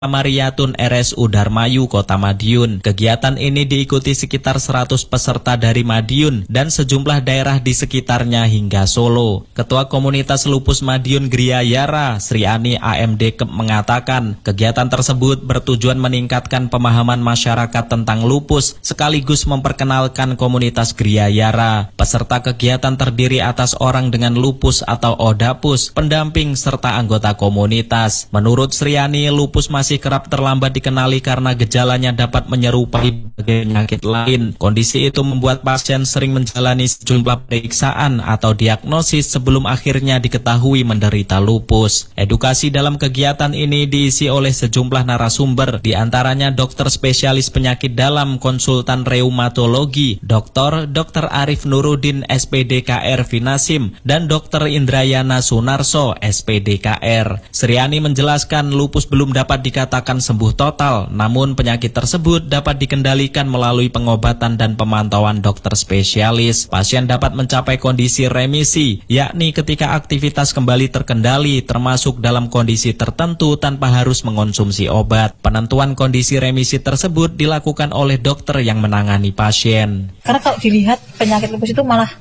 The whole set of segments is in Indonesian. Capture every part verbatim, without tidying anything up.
Mariatun R S U Darmayu, Kota Madiun. Kegiatan ini diikuti sekitar seratus peserta dari Madiun dan sejumlah daerah di sekitarnya hingga Solo. Ketua Komunitas Lupus Madiun Gria Yara, Sri Ani A M D K E P mengatakan, kegiatan tersebut bertujuan meningkatkan pemahaman masyarakat tentang lupus sekaligus memperkenalkan komunitas Gria Yara. Peserta kegiatan terdiri atas orang dengan lupus atau ODAPUS, pendamping serta anggota komunitas. Menurut Sri Ani, lupus masih masih kerap terlambat dikenali karena gejalanya dapat menyerupai penyakit lain. Kondisi itu membuat pasien sering menjalani sejumlah pemeriksaan atau diagnosis sebelum akhirnya diketahui menderita lupus. Edukasi dalam kegiatan ini diisi oleh sejumlah narasumber, diantaranya dokter spesialis penyakit dalam konsultan reumatologi, Doktor Dokter Arif Nuruddin S P D K R Finasim, dan Dokter Indrayana Sunarso S P D K R. Sriani menjelaskan lupus belum dapat dikatakan katakan sembuh total, namun penyakit tersebut dapat dikendalikan melalui pengobatan dan pemantauan dokter spesialis. Pasien dapat mencapai kondisi remisi, yakni ketika aktivitas kembali terkendali, termasuk dalam kondisi tertentu tanpa harus mengonsumsi obat. Penentuan kondisi remisi tersebut dilakukan oleh dokter yang menangani pasien. Karena kalau dilihat penyakit lupus itu malah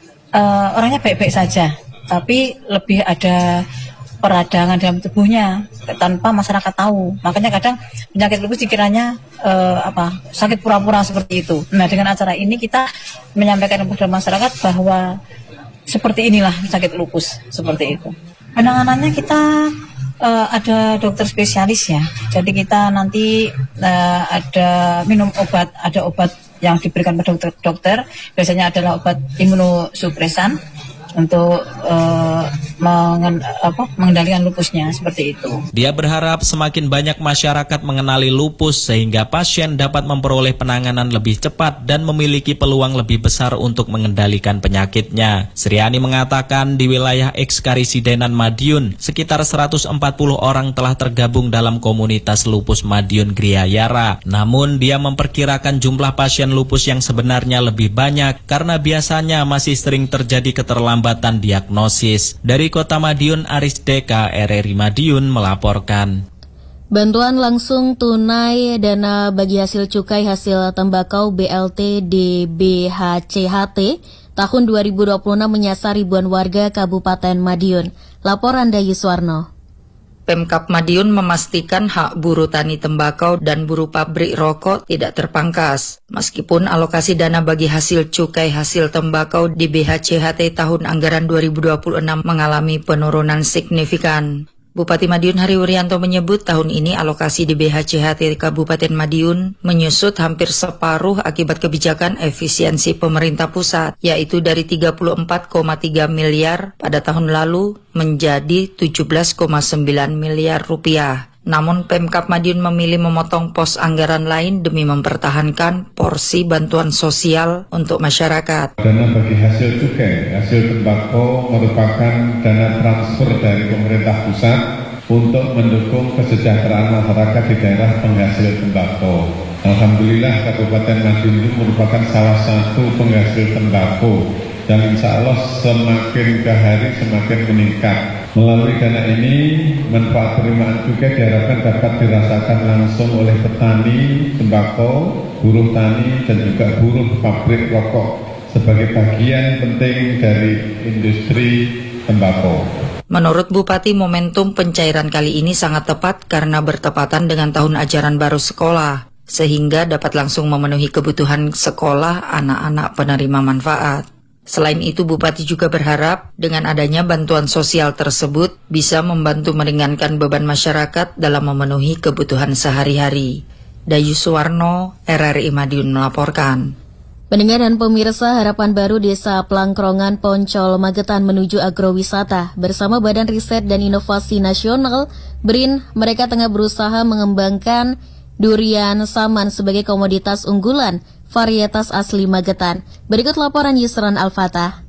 uh, orangnya baik-baik saja, tapi lebih ada peradangan dalam tubuhnya tanpa masyarakat tahu. Makanya kadang penyakit lupus dikiranya uh, apa sakit pura-pura seperti itu. Nah, dengan acara ini kita menyampaikan kepada masyarakat bahwa seperti inilah sakit lupus, seperti itu. Penanganannya kita uh, ada dokter spesialis ya. Jadi kita nanti uh, ada minum obat, ada obat yang diberikan pada dokter-dokter. Biasanya adalah obat imunosupresan untuk uh, mengen, apa, mengendalikan lupusnya, seperti itu. Dia berharap semakin banyak masyarakat mengenali lupus sehingga pasien dapat memperoleh penanganan lebih cepat dan memiliki peluang lebih besar untuk mengendalikan penyakitnya. Sriani mengatakan di wilayah Eks-Karisidenan Madiun, sekitar seratus empat puluh orang telah tergabung dalam komunitas lupus Madiun Gria Yara. Namun dia memperkirakan jumlah pasien lupus yang sebenarnya lebih banyak karena biasanya masih sering terjadi keterlambatan diagnosis. Dari Kota Madiun, Aris Deka, R R I Madiun melaporkan. Bantuan langsung tunai dana bagi hasil cukai hasil tembakau B L T D B H C H T tahun dua ribu dua puluh enam menyasar ribuan warga Kabupaten Madiun. Laporan Dayu Suwarno. Pemkab Madiun memastikan hak buruh tani tembakau dan buruh pabrik rokok tidak terpangkas. Meskipun alokasi dana bagi hasil cukai hasil tembakau di B H C H T tahun anggaran dua ribu dua puluh enam mengalami penurunan signifikan. Bupati Madiun Hari Wuryanto menyebut tahun ini alokasi di B H C H T Kabupaten Madiun menyusut hampir separuh akibat kebijakan efisiensi pemerintah pusat, yaitu dari tiga puluh empat koma tiga miliar pada tahun lalu menjadi tujuh belas koma sembilan miliar rupiah. Namun Pemkab Madiun memilih memotong pos anggaran lain demi mempertahankan porsi bantuan sosial untuk masyarakat. Dana bagi hasil cukai, hasil tembakau merupakan dana transfer dari pemerintah pusat untuk mendukung kesejahteraan masyarakat di daerah penghasil tembakau. Alhamdulillah Kabupaten Madiun itu merupakan salah satu penghasil tembakau dan insya Allah semakin ke hari semakin meningkat. Melalui dana ini, manfaat penerimaan cukai diharapkan dapat dirasakan langsung oleh petani tembakau, buruh tani, dan juga buruh pabrik rokok sebagai bagian penting dari industri tembakau. Menurut Bupati, momentum pencairan kali ini sangat tepat karena bertepatan dengan tahun ajaran baru sekolah, sehingga dapat langsung memenuhi kebutuhan sekolah anak-anak penerima manfaat. Selain itu, Bupati juga berharap dengan adanya bantuan sosial tersebut bisa membantu meringankan beban masyarakat dalam memenuhi kebutuhan sehari-hari. Dayu Suwarno, R R I Madiun melaporkan. Pendengar dan pemirsa, harapan baru Desa Pelangkrongan Poncol Magetan menuju agrowisata. Bersama Badan Riset dan Inovasi Nasional, B R I N, mereka tengah berusaha mengembangkan durian saman sebagai komoditas unggulan varietas asli Magetan. Berikut laporan Yusran Al-Fatah.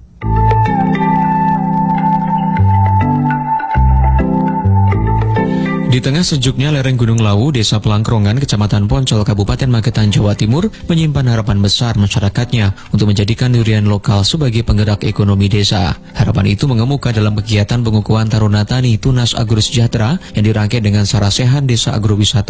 Di tengah sejuknya lereng Gunung Lawu, Desa Pelangkrongan, Kecamatan Poncol, Kabupaten Magetan, Jawa Timur, menyimpan harapan besar masyarakatnya untuk menjadikan durian lokal sebagai penggerak ekonomi desa. Harapan itu mengemuka dalam kegiatan pengukuhan Taruna Tani Tunas Agrosejahtera yang dirangkai dengan Sarasehan Desa Agrowisata